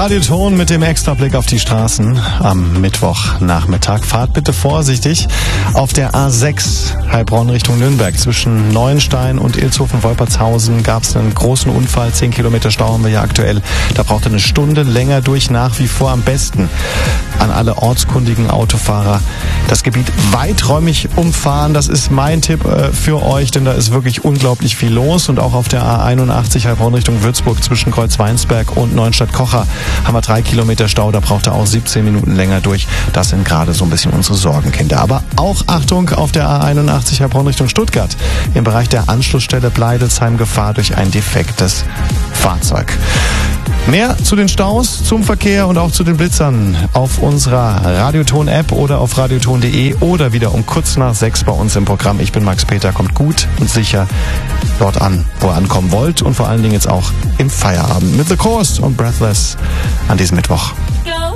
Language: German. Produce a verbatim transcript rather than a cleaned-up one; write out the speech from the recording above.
Radioton mit dem Extrablick auf die Straßen am Mittwochnachmittag. Fahrt bitte vorsichtig. Auf der A sechs Heilbronn Richtung Nürnberg zwischen Neuenstein und Ilshofen-Wolpertshausen gab es einen großen Unfall. Zehn Kilometer Stau haben wir ja aktuell. Da braucht ihr eine Stunde länger durch, nach wie vor am besten. An alle ortskundigen Autofahrer das Gebiet weiträumig umfahren. Das ist mein Tipp äh, für euch, denn da ist wirklich unglaublich viel los. Und auch auf der A einundachtzig Heilbronn Richtung Würzburg zwischen Kreuzweinsberg und Neuenstadt-Kocher haben wir drei Kilometer Stau. Da braucht ihr auch siebzehn Minuten länger durch. Das sind gerade so ein bisschen unsere Sorgenkinder. Aber auch Achtung auf der A einundachtzig Heilbronn Richtung Stuttgart. Im Bereich der Anschlussstelle Bleidelsheim Gefahr durch ein defektes Fahrzeug. Mehr zu den Staus, zum Verkehr und auch zu den Blitzern auf unserer Radioton-App oder auf radioton punkt de oder wieder um kurz nach sechs bei uns im Programm. Ich bin Max Peter, kommt gut und sicher dort an, wo ihr ankommen wollt und vor allen Dingen jetzt auch im Feierabend mit The Course und Breathless an diesem Mittwoch.